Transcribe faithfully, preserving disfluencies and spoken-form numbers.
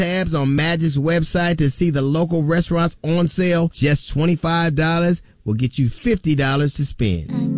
tabs on Magic's website to see the local restaurants on sale. Just twenty-five dollars will get you fifty dollars to spend.